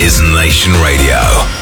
is Nation Radio.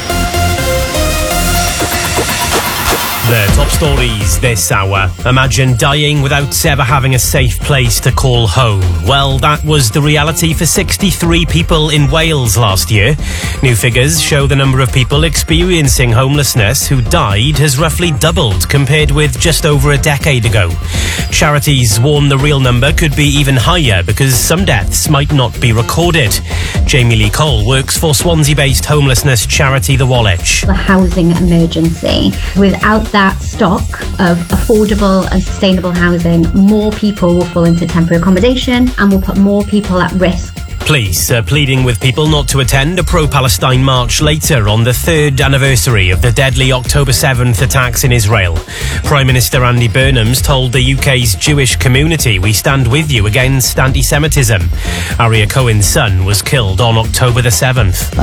The top stories this hour. Imagine dying without ever having a safe place to call home. Well, that was the reality for 63 people in Wales last year. New figures show the number of people experiencing homelessness who died has roughly doubled compared with just over a decade ago. Charities warn the real number could be even higher because some deaths might not be recorded. Jamie Lee Cole works for Swansea-based homelessness charity The Woolwich. The housing emergency. Without that stock of affordable and sustainable housing, more people will fall into temporary accommodation and will put more people at risk. Police are pleading with people not to attend a pro-Palestine march later on the third anniversary of the deadly October 7th attacks in Israel. Prime Minister Andy Burnham's told the UK's Jewish community, "We stand with you against anti-Semitism." Aria Cohen's son was killed on October the 7th.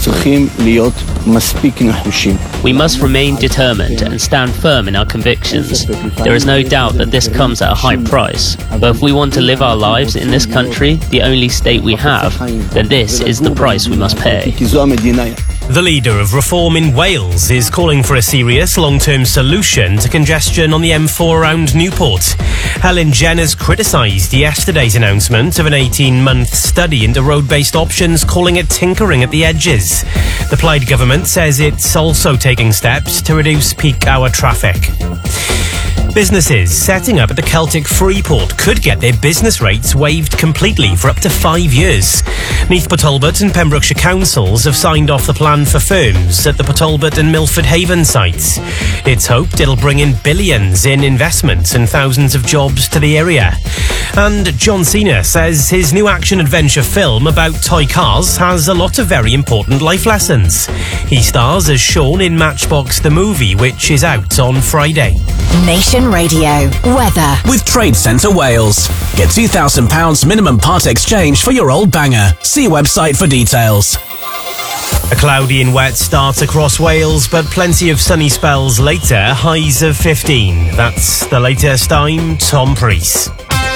We must remain determined and stand firm in our convictions. There is no doubt that this comes at a high price. But if we want to live our lives in this country, the only state we have, then this is the price we must pay. The leader of Reform in Wales is calling for a serious long-term solution to congestion on the M4 around Newport. Helen Jenner's criticised yesterday's announcement of an 18-month study into road-based options, calling it tinkering at the edges. The Plaid government says it's also taking steps to reduce peak hour traffic. Businesses setting up at the Celtic Freeport could get their business rates waived completely for up to 5 years. Neath Pottalbert and Pembrokeshire councils have signed off the plan for firms at the Pottalbert and Milford Haven sites. It's hoped it'll bring in billions in investments and thousands of jobs to the area. And John Cena says his new action-adventure film about toy cars has a lot of very important life lessons. He stars as Sean in Matchbox the movie, which is out on Friday. Nation Radio weather with Trade Centre Wales. Get £2,000 minimum part exchange for your old banger. See website for details. A cloudy and wet start across Wales, but plenty of sunny spells later, highs of 15. That's the latest. I'm Tom Preece.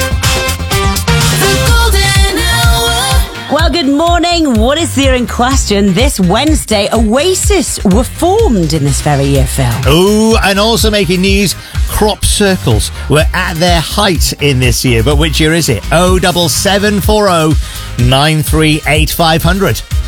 Well, good morning. What is there in question? This Wednesday, Oasis were formed in this very year, Phil. Oh, and also making news, crop circles were at their height in this year. But which year is it? 07740 938 500.